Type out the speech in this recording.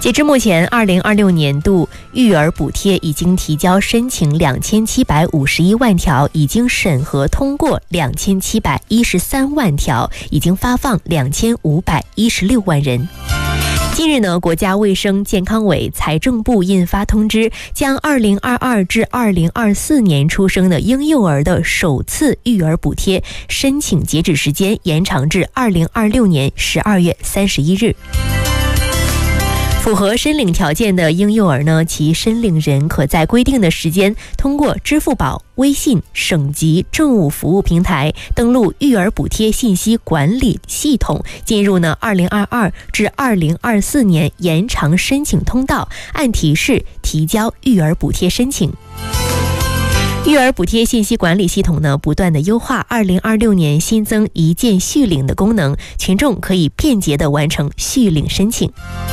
截至目前，2026年度育儿补贴已经提交申请2751万条，已经审核通过2713万条，已经发放2516万人。近日呢，国家卫生健康委、财政部印发通知，将2022至2024年出生的婴幼儿的首次育儿补贴申请截止时间延长至2026年12月31日。符合申领条件的婴幼儿呢，其申领人可在规定的时间通过支付宝、微信、省级政务服务平台登录育儿补贴信息管理系统，进入呢2022至2024年延长申请通道，按提示提交育儿补贴申请。育儿补贴信息管理系统呢，不断的优化，2026年新增一键续领的功能，群众可以便捷的完成续领申请。